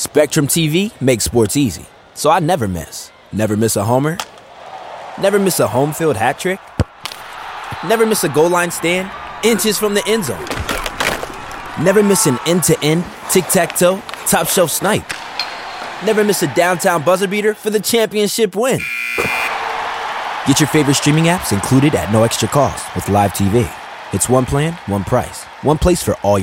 Spectrum TV makes sports easy, so I never miss. Never miss a homer. Never miss a home field hat trick. Never miss a goal line stand, inches from the end zone. Never miss an end-to-end, tic-tac-toe, top-shelf snipe. Never miss a downtown buzzer beater for the championship win. Get your favorite streaming apps included at no extra cost with Live TV. It's one plan, one price, one place for all your